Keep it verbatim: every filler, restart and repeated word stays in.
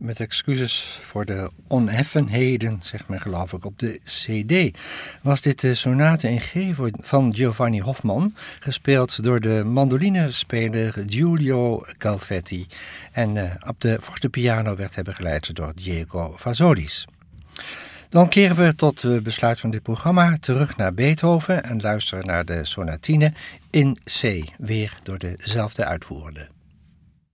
met excuses voor de oneffenheden, zegt men geloof ik, op de cd, was dit de sonate in G van Giovanni Hoffman, gespeeld door de mandolinespeler Giulio Calvetti. En uh, op de fortepiano werd hij begeleid door Diego Vazolis. Dan keren we tot het besluit van dit programma terug naar Beethoven en luisteren naar de sonatine in C, weer door dezelfde uitvoerende.